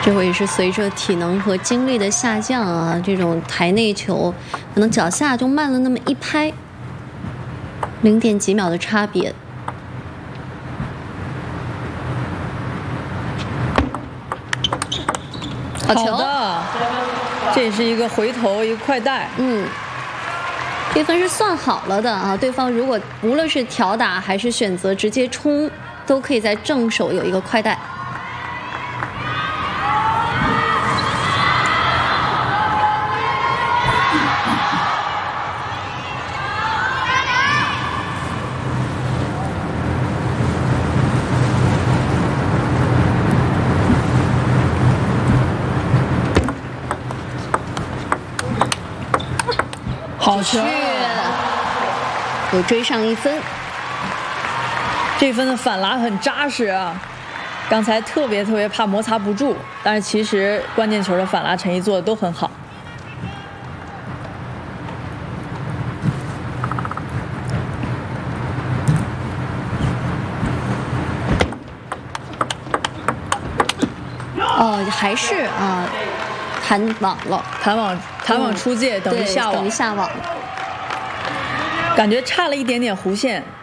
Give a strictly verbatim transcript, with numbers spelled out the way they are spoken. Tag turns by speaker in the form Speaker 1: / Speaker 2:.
Speaker 1: 这会也是随着体能和精力的下降啊，这种台内球可能脚下就慢了那么一拍，零点几秒的差别。好球！
Speaker 2: 好的，这也是一个回头，一个快带。
Speaker 1: 嗯，这分是算好了的啊。对方如果无论是挑打还是选择直接冲，都可以在正手有一个快带。
Speaker 2: 好球！
Speaker 1: 有追上一分，
Speaker 2: 这分的反拉很扎实啊！刚才特别特别怕摩擦不住，但是其实关键球的反拉陈毅做的都很好。
Speaker 1: 哦，还是啊，弹网了，
Speaker 2: 弹网弹网出界，等于下网，
Speaker 1: 等于下网，
Speaker 2: 感觉差了一点点弧线。